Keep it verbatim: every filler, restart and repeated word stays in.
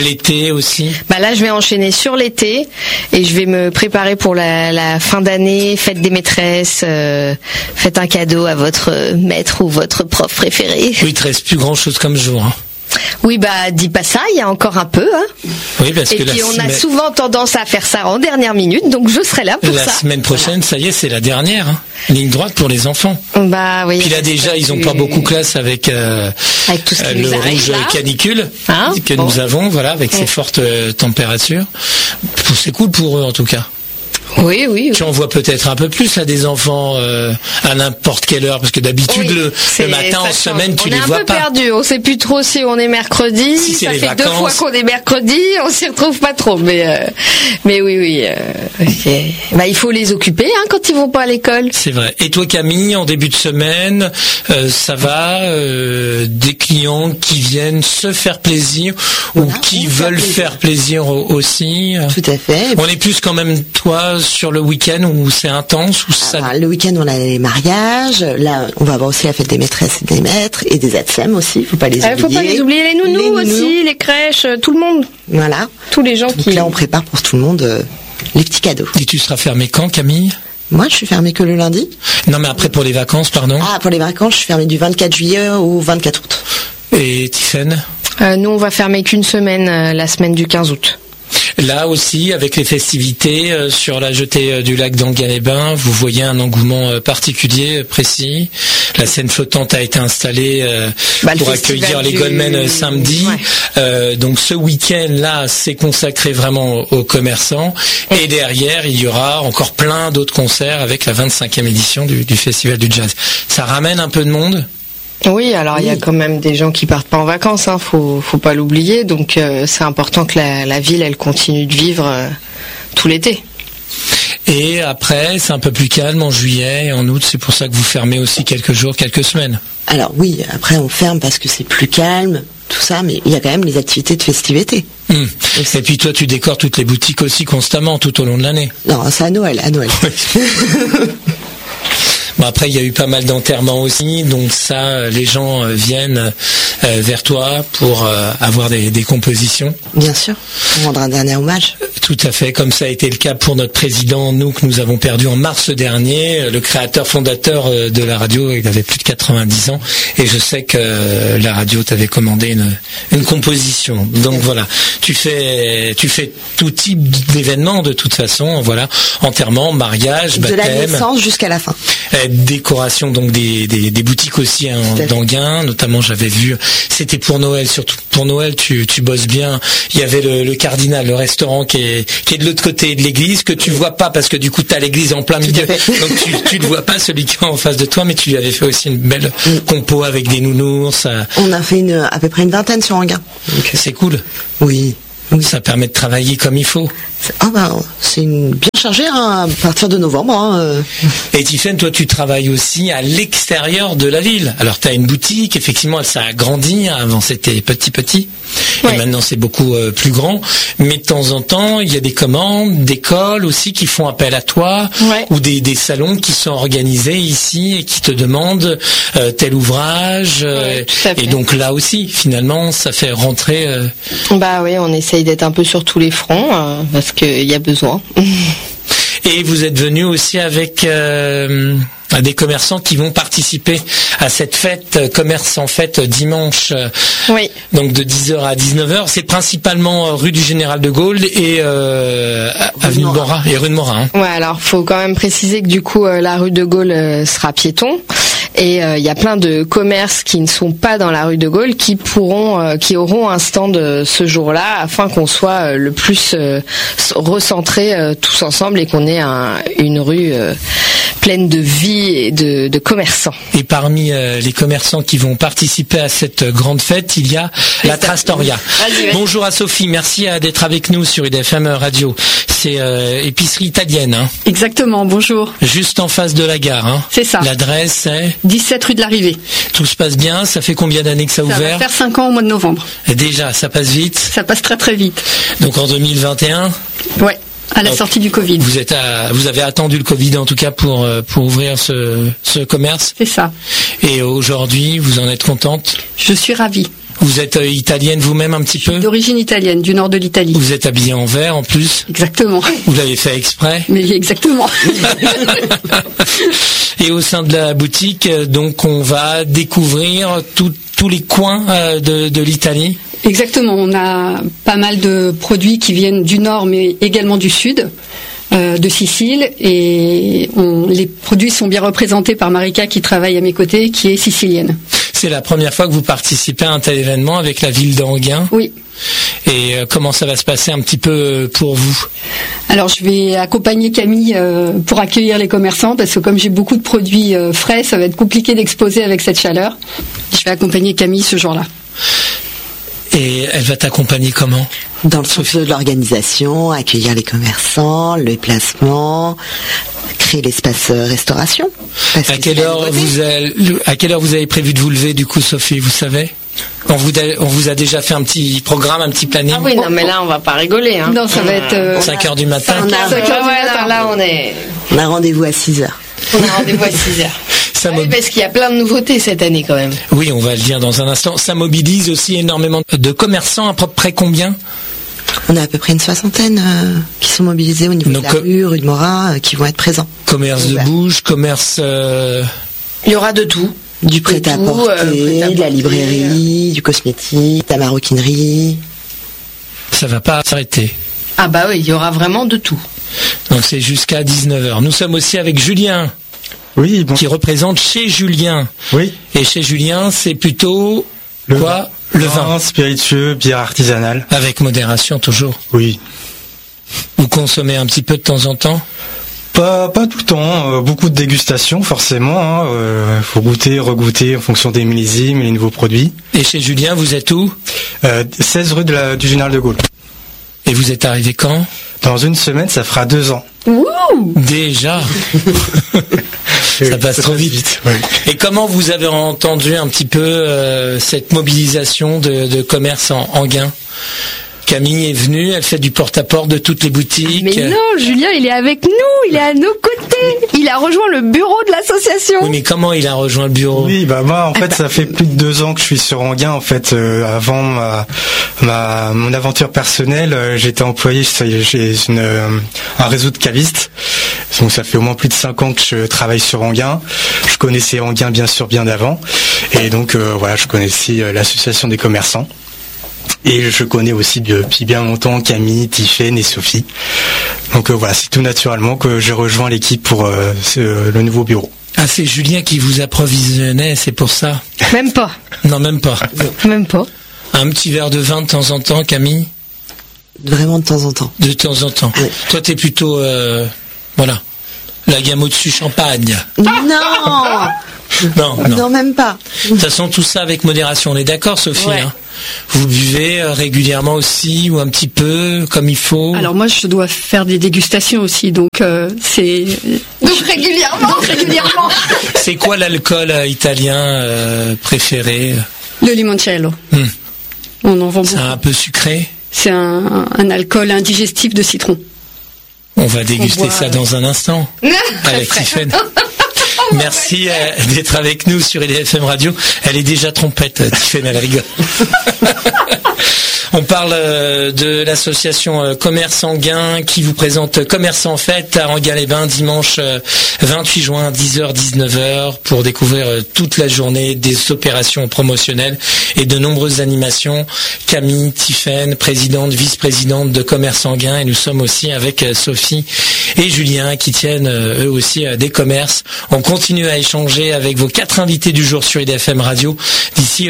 L'été aussi. Bah là, je vais enchaîner sur l'été et je vais me préparer pour la, la fin d'année, fête des maîtresses. Euh, faites un cadeau à votre maître ou votre prof préféré. Oui, il te reste plus grand chose comme jour. Hein. Oui, bah dis pas ça, il y a encore un peu. Hein. Oui, parce et que puis la on semaine... a souvent tendance à faire ça en dernière minute, donc je serai là pour la ça. La semaine prochaine, voilà. Ça y est, c'est la dernière. Hein. Ligne droite pour les enfants. Bah oui. Puis là déjà, ils ont pas beaucoup classe avec, euh, avec tout ce qui euh, nous le arrive, rouge là. canicule hein que bon. nous avons, voilà, avec ouais. ces fortes euh, températures. C'est cool pour eux en tout cas. Oui, oui, oui. Tu en vois peut-être un peu plus à des enfants euh, à n'importe quelle heure, parce que d'habitude oui, le, le matin en semaine tu les vois pas. On est un peu perdu, on sait plus trop si on est mercredi. Si ça fait vacances. deux fois qu'on est mercredi, on s'y retrouve pas trop. Mais euh, mais oui, oui. Euh, okay. Bah il faut les occuper hein, quand ils vont pas à l'école. C'est vrai. Et toi Camille, en début de semaine, euh, ça va euh, des clients qui viennent se faire plaisir ou voilà, qui veulent faire plaisir, faire plaisir aussi. Tout à fait. On est plus quand même toi sur le week-end où c'est intense ou ça... ah, le week-end on a les mariages, là on va avoir aussi la fête des maîtresses et des maîtres et des A T S E M aussi, faut pas les ah, oublier. Faut pas les oublier, les nounous, les nounous aussi, les crèches, tout le monde. Voilà. Tous les gens donc qui... là on prépare pour tout le monde euh, les petits cadeaux. Et tu seras fermé quand Camille ? Moi je suis fermée que le lundi. Non mais après pour les vacances pardon. Ah pour les vacances je suis fermée du vingt-quatre juillet au vingt-quatre août. Et Tiffaine ? euh, Nous on va fermer qu'une semaine, euh, la semaine du quinze août. Là aussi, avec les festivités euh, sur la jetée euh, du lac d'Enghien-les-Bains, vous voyez un engouement euh, particulier, euh, précis. La scène flottante a été installée euh, bah, pour accueillir les du... Goldmen euh, samedi. Ouais. Euh, donc ce week-end-là, c'est consacré vraiment aux, aux commerçants. Ouais. Et derrière, il y aura encore plein d'autres concerts avec la vingt-cinquième édition du, du Festival du Jazz. Ça ramène un peu de monde ? Oui, alors il oui. y a quand même des gens qui partent pas en vacances, hein, faut faut pas l'oublier. Donc euh, c'est important que la, la ville elle continue de vivre euh, tout l'été. Et après, c'est un peu plus calme en juillet et en août. C'est pour ça que vous fermez aussi quelques jours, quelques semaines. Alors oui, après on ferme parce que c'est plus calme, tout ça, mais il y a quand même les activités de festivité. Mmh. Et, et puis toi, tu décores toutes les boutiques aussi constamment tout au long de l'année. Non, c'est à Noël, à Noël. Oui. Bon, après, il y a eu pas mal d'enterrements aussi, donc ça, les gens viennent euh, vers toi pour euh, avoir des, des compositions. Bien sûr, pour rendre un dernier hommage. Tout à fait, comme ça a été le cas pour notre président, nous, que nous avons perdu en mars dernier, le créateur fondateur de la radio, il avait plus de quatre-vingt-dix ans, et je sais que la radio t'avait commandé une, une composition. Donc voilà, tu fais, tu fais tout type d'événements de toute façon, voilà, enterrement, mariage, de baptême. De la naissance jusqu'à la fin. Décoration donc des, des, des boutiques aussi hein, d'Enghien, notamment j'avais vu, c'était pour Noël, surtout pour Noël tu, tu bosses bien, il y avait le, le Cardinal, le restaurant qui est, qui est de l'autre côté de l'église, que tu vois pas parce que du coup tu as l'église en plein milieu, donc tu, tu le vois pas celui qui est en face de toi, mais tu lui avais fait aussi une belle mm. compo avec des nounours. On a fait une, à peu près une vingtaine sur Enghien. Donc, c'est cool. Oui. Oui. Ça permet de travailler comme il faut. Ah ben, c'est une... bien chargé hein, à partir de novembre. Hein. Et Tiffaine, toi tu travailles aussi à l'extérieur de la ville. Alors tu as une boutique, effectivement ça a grandi, avant c'était petit petit, ouais. Et maintenant c'est beaucoup euh, plus grand. Mais de temps en temps, il y a des commandes, d'écoles aussi qui font appel à toi, ouais. Ou des, des salons qui sont organisés ici et qui te demandent euh, tel ouvrage. Euh, ouais, et donc là aussi, finalement, ça fait rentrer... Euh... Bah oui, on essaye d'être un peu sur tous les fronts, euh, parce qu'il y a besoin. Et vous êtes venu aussi avec euh, des commerçants qui vont participer à cette fête, commerce en fête dimanche, oui. Donc de dix heures à dix-neuf heures. C'est principalement rue du Général de Gaulle et euh, avenue de Morin et rue de Morin. Hein. Ouais, alors faut quand même préciser que du coup euh, la rue de Gaulle euh, sera piéton. Et il euh, y a plein de commerces qui ne sont pas dans la rue de Gaulle qui pourront, euh, qui auront un stand euh, ce jour-là afin qu'on soit euh, le plus euh, recentrés euh, tous ensemble et qu'on ait un, une rue euh, pleine de vie et de, de commerçants. Et parmi euh, les commerçants qui vont participer à cette grande fête, il y a la Trastoria. Vas-y, vas-y. Bonjour à Sophie, merci d'être avec nous sur U D F M Radio. C'est euh, épicerie italienne. Hein. Exactement, bonjour. Juste en face de la gare. Hein. C'est ça. L'adresse c'est dix-sept rue de l'Arrivée. Tout se passe bien, ça fait combien d'années que ça a ouvert ? Ça va faire cinq ans au mois de novembre. Et déjà, ça passe vite ? Ça passe très très vite. Donc en deux mille vingt et un ? Ouais. À la Donc, sortie du Covid. Vous êtes à, vous avez attendu le Covid en tout cas pour pour ouvrir ce ce commerce. C'est ça. Et aujourd'hui, vous en êtes contente ? Je suis ravie. Vous êtes euh, italienne vous-même un petit peu ? D'origine italienne, du nord de l'Italie. Vous êtes habillée en vert en plus ? Exactement. Vous l'avez fait exprès ? Mais exactement. Et au sein de la boutique, donc on va découvrir tout, tous les coins euh, de, de l'Italie ? Exactement, on a pas mal de produits qui viennent du nord mais également du sud. Euh, de Sicile, et on, les produits sont bien représentés par Marika qui travaille à mes côtés, qui est sicilienne. C'est la première fois que vous participez à un tel événement avec la ville d'Enghien ? Oui. Et euh, comment ça va se passer un petit peu pour vous ? Alors je vais accompagner Camille euh, pour accueillir les commerçants, parce que comme j'ai beaucoup de produits euh, frais, ça va être compliqué d'exposer avec cette chaleur. Je vais accompagner Camille ce jour-là. Et elle va t'accompagner comment ? Dans le sens de l'organisation, accueillir les commerçants, le placement, créer l'espace restauration. À quelle heure vous avez, à quelle heure vous avez prévu de vous lever du coup, Sophie, vous savez ? On vous, a, on vous a déjà fait un petit programme, un petit planning ? Ah oui, non, mais là, on va pas rigoler. Hein. Non, ça va être... Euh, cinq heures du matin. cinq heures du matin, là, on est... On a rendez-vous à six heures. On a rendez-vous à six heures. Ça oui, parce qu'il y a plein de nouveautés cette année quand même. Oui, on va le dire dans un instant. Ça mobilise aussi énormément de commerçants, à peu près combien ? On a à peu près une soixantaine euh, qui sont mobilisés au niveau Donc, de la rue, rue de Morat, euh, qui vont être présents. Commerce de bouche, commerce... Euh... Il y aura de tout. Du prêt-à-porter, euh, de la librairie, euh... du cosmétique, de la maroquinerie. Ça va pas s'arrêter. Ah bah oui, il y aura vraiment de tout. Donc c'est jusqu'à dix-neuf heures. Nous sommes aussi avec Julien. Oui, bon. Qui représente chez Julien. Oui. Et chez Julien, c'est plutôt le quoi vin. Le vin. vin spiritueux, bière artisanale. Avec modération toujours. Oui. Vous consommez un petit peu de temps en temps ? Pas, pas tout le temps. Euh, beaucoup de dégustation, forcément. Il hein. euh, faut goûter, regoûter en fonction des millésimes et les nouveaux produits. Et chez Julien, vous êtes où ? euh, seize rue de la, du Général de Gaulle. Et vous êtes arrivé quand ? Dans une semaine, ça fera deux ans. Ouh Déjà. Ça passe trop vite. vite oui. Et comment vous avez entendu un petit peu euh, cette mobilisation de, de commerce en Enghien ? Camille est venue, elle fait du porte-à-porte de toutes les boutiques. Mais non, Julien, il est avec nous, il est à nos côtés. Il a rejoint le bureau de l'association. Oui, mais comment il a rejoint le bureau ? Oui, bah moi, en fait, ah bah... ça fait plus de deux ans que je suis sur Enghien. En fait, euh, avant ma, ma mon aventure personnelle, euh, j'étais employé chez une, euh, un réseau de cavistes. Donc ça fait au moins plus de cinq ans que je travaille sur Enghien. Je connaissais Enghien bien sûr bien d'avant, et donc euh, voilà, je connaissais euh, l'association des commerçants. Et je connais aussi depuis bien longtemps Camille, Tiffaine et Sophie. Donc euh, voilà, c'est tout naturellement que j'ai rejoint l'équipe pour euh, ce, le nouveau bureau. Ah, c'est Julien qui vous approvisionnait, c'est pour ça ? Même pas. Non, même pas. Même pas. Un petit verre de vin de temps en temps, Camille ? Vraiment de temps en temps. De temps en temps. Oui. Toi, t'es plutôt... Euh, voilà. La gamme au-dessus champagne. Non Non, non. Non, même pas. De toute façon, tout ça avec modération. On est d'accord, Sophie ouais. hein ? Vous buvez régulièrement aussi, ou un petit peu, comme il faut ? Alors moi, je dois faire des dégustations aussi, donc euh, c'est... Donc régulièrement donc, régulièrement C'est quoi l'alcool euh, italien euh, préféré ? Le limoncello. Hum. On en vend beaucoup. C'est un peu sucré ? C'est un, un alcool indigestif de citron. On va déguster On boit, ça dans un instant avec Tiffaine. Merci euh, d'être avec nous sur L F M Radio. Elle est déjà trompette, Tiffaine, elle rigole. On parle euh, de l'association euh, Commerce Enghien qui vous présente Commerce en Fête à Enghien-les-Bains dimanche euh, vingt-huit juin, dix heures dix-neuf heures, pour découvrir euh, toute la journée des opérations promotionnelles et de nombreuses animations. Camille, Tiffaine, présidente, vice-présidente de Commerce Enghien, et nous sommes aussi avec euh, Sophie et Julien qui tiennent euh, eux aussi euh, des commerces. On continue à échanger avec vos quatre invités du jour sur I D F M Radio. D'ici